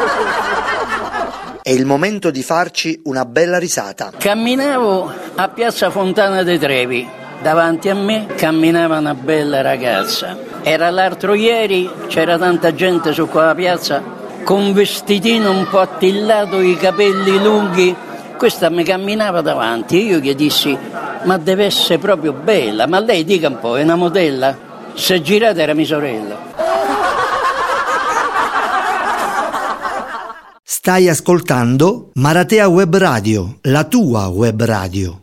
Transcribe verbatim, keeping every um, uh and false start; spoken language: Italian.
È il momento di farci una bella risata. Camminavo a Piazza Fontana dei Trevi. Davanti a me camminava una bella ragazza. Era l'altro ieri, c'era tanta gente su quella piazza con un vestitino un po' attillato, i capelli lunghi. Questa mi camminava davanti. Io gli dissi: ma deve essere proprio bella. Ma lei dica un po', è una modella? Se girate era mia sorella. Stai ascoltando Maratea Web Radio, la tua web radio.